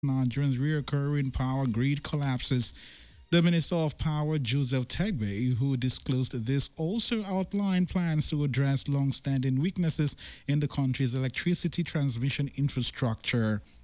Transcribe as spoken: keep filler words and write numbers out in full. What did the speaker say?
Nigeria's recurring power grid collapses. The Minister of Power, Joseph Tegbe, who disclosed this, also outlined plans to address long-standing weaknesses in the country's electricity transmission infrastructure.